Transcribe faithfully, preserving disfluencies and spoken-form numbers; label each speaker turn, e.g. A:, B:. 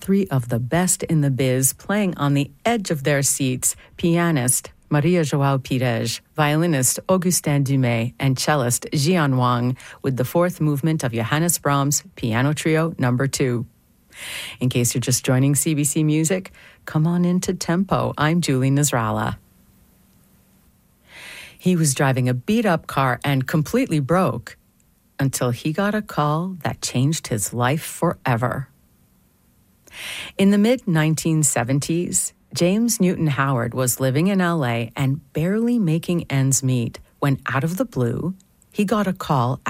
A: three of the best in the biz playing on the edge of their seats: pianist Maria João Pires, violinist Augustin Dumais, and cellist Jian Wang, with the fourth movement of Johannes Brahms' Piano Trio Number Two. In case you're just joining C B C Music, come on into Tempo. I'm Julie Nasrallah. He was driving a beat-up car and completely broke until he got a call that changed his life forever. In the mid nineteen seventies, James Newton Howard was living in L A and barely making ends meet when, out of the blue, he got a call